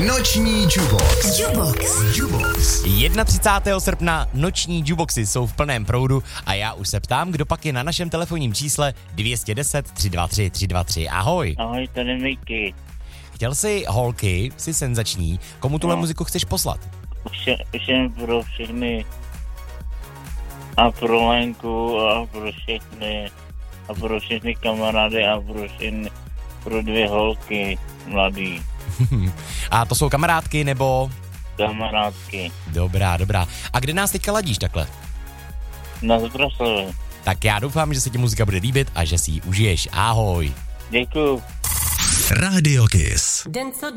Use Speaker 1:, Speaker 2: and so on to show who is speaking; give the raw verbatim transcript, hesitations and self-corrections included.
Speaker 1: Noční Jukebox. Jukebox. Jukebox.
Speaker 2: třicátého prvního srpna noční jukeboxy jsou v plném proudu a já už se ptám, kdo pak je na našem telefonním čísle dvě stě deset, tři dva tři, tři dva tři. Ahoj.
Speaker 3: Ahoj, tady Miky.
Speaker 2: Chtěl jsi holky, jsi senzační, komu tuhle no. muziku chceš poslat?
Speaker 3: Vše, všem pro všechny a pro Lenku a pro všechny a pro všechny kamarády a pro všechny, pro dvě holky mladý.
Speaker 2: A to jsou kamarádky nebo?
Speaker 3: Kamarádky.
Speaker 2: Dobrá, dobrá. A kde nás teďka ladíš takhle?
Speaker 3: Na Zbraslově.
Speaker 2: Tak já doufám, že se ti muzika bude líbit a že si ji užiješ. Ahoj.
Speaker 3: Děkuju.
Speaker 1: Radio Kiss.
Speaker 4: Den co